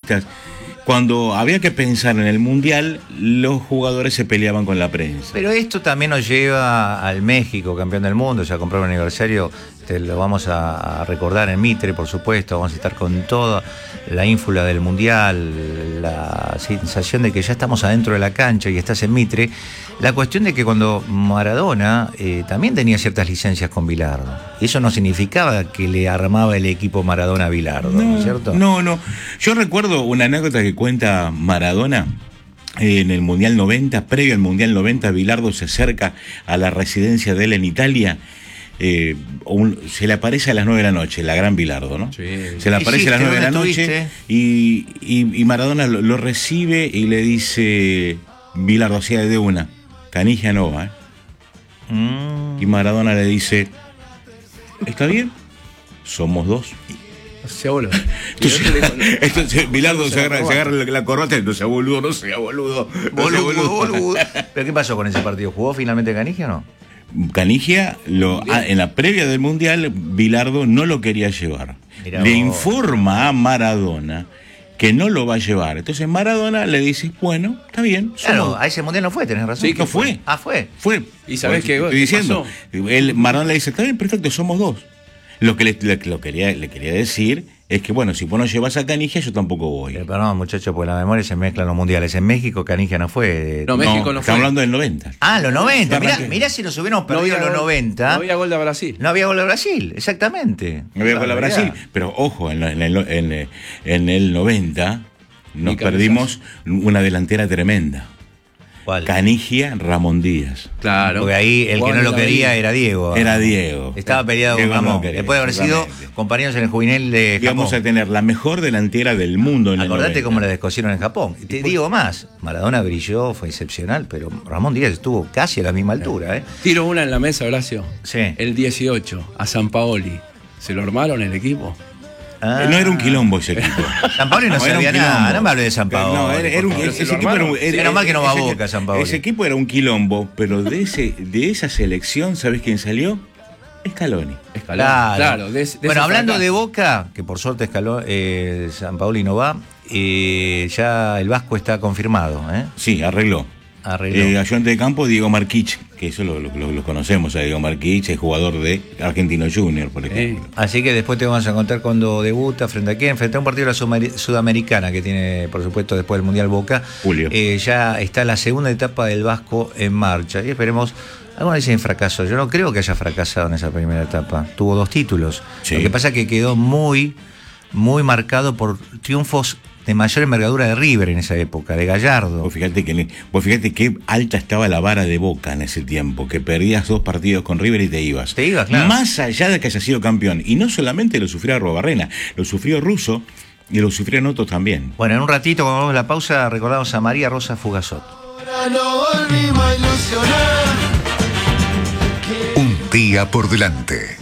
periodistas. Cuando había que pensar en el Mundial, los jugadores se peleaban con la prensa. Pero esto también nos lleva al México, campeón del mundo, ya compró un aniversario, lo vamos a recordar en Mitre, por supuesto, vamos a estar con toda la ínfula del Mundial, la sensación de que ya estamos adentro de la cancha y estás en Mitre. La cuestión de que cuando Maradona también tenía ciertas licencias con Bilardo, eso no significaba que le armaba el equipo Maradona a Bilardo, ¿no es cierto? No. Yo recuerdo una anécdota que cuenta Maradona. En el Mundial 90, previo al Mundial 90, Bilardo se acerca a la residencia de él en Italia. Se le aparece a las 9 de la noche, la gran Bilardo, ¿no? Sí. Se le aparece a las 9 de la noche y Maradona lo recibe y le dice, Bilardo, hacía de una, Canigia no va, Y Maradona le dice, ¿está bien? Somos dos. Sea boludo. Entonces Bilardo se agarra la corbata y no sea boludo. Boludo. ¿Pero qué pasó con ese partido? ¿Jugó finalmente Canigia o no? Canigia, en la previa del Mundial, Bilardo no lo quería llevar. Le informa a Maradona que no lo va a llevar. Entonces Maradona le dice, bueno, está bien. Claro, a ese Mundial no fue, tenés razón. Sí, que fue. Fue. ¿Y sabés qué? Estoy diciendo. Maradona le dice, está bien, perfecto, somos dos. Lo que le quería decir es que, bueno, si vos no llevas a Canigia, yo tampoco voy. Pero no, muchachos, porque la memoria se mezcla en los mundiales. En México, Canigia no fue. México no fue. Estamos hablando del 90. Los 90. Mirá si nos hubiéramos perdido los 90. No había gol de Brasil. No había gol de Brasil, exactamente. No había gol de Brasil. Pero ojo, en el 90 nos perdimos una delantera tremenda. ¿Cuál? Canigia, Ramón Díaz. Claro. Porque ahí el que no lo quería era Diego. Era Diego. Estaba peleado con Ramón. Después de haber sido compañeros en el juvenil de Japón. Íbamos a tener la mejor delantera del mundo en el 90. Acordate cómo la descosieron en Japón. Y te digo más, Maradona brilló, fue excepcional, pero Ramón Díaz estuvo casi a la misma altura. Tiro una en la mesa, Horacio. Sí. El 18, a Sampaoli. ¿Se lo armaron el equipo? No era un quilombo ese equipo. Sampaoli no sabía nada, no me hablé de Sampaoli. No, ese equipo era mal que no va a Boca, Sampaoli. Ese equipo era un quilombo, pero de esa selección, ¿sabés quién salió? Scaloni. Claro. Bueno, hablando de Boca, que por suerte Sampaoli no va, ya el Vasco está confirmado. Sí, arregló. Ayudante de campo, Diego Marquich, que eso lo conocemos a Diego Marquich, es jugador de Argentino Junior, por ejemplo. Así que después te vamos a contar cuando debuta, frente a quién, frente a un partido de la Sudamericana que tiene, por supuesto, después del Mundial Boca. Julio. Ya está la segunda etapa del Vasco en marcha y esperemos. Algunos dicen fracaso, yo no creo que haya fracasado en esa primera etapa. Tuvo 2 títulos. Sí. Lo que pasa es que quedó muy, muy marcado por triunfos de mayor envergadura de River en esa época, de Gallardo. Vos fíjate qué alta estaba la vara de Boca en ese tiempo, que perdías 2 partidos con River y te ibas. Claro. Más allá de que haya sido campeón. Y no solamente lo sufrió Arruabarrena, lo sufrió Russo y lo sufrieron otros también. Bueno, en un ratito, cuando vamos a la pausa, recordamos a María Rosa Fugazot. Un día por delante.